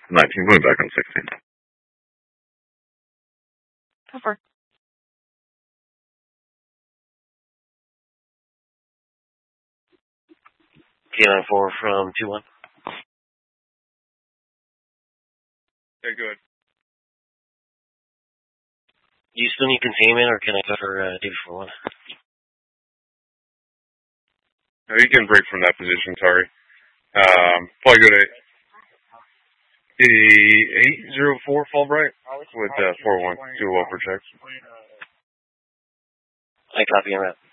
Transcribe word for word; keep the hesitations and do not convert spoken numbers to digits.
nineteen, going back on sixteen. Cover. K nine four from two one. Yeah, good. Do you still need containment, or can I cover uh, David four one? No, you can break from that position, sorry. Um, probably go to eight zero four Fulbright with uh, four one. Do a welfare check. I copy him out.